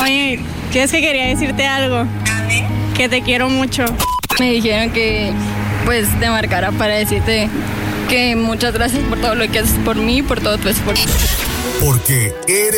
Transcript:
Oye, es que quería decirte algo. Que te quiero mucho. Me dijeron que pues te marcara para decirte que muchas gracias por todo lo que haces por mí y por todo tu esfuerzo. Porque eres